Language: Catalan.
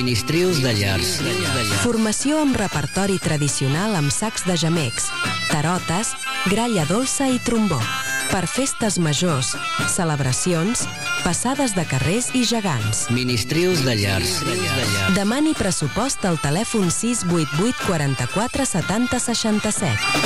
Ministrius de llars. Formació amb repertori tradicional amb sacs de gemecs, tarotes, gralla dolça i trombó. Per festes majors, celebracions, passades de carrers i gegants. Ministrius de llars. Demani pressupost al telèfon 688 44 70 67.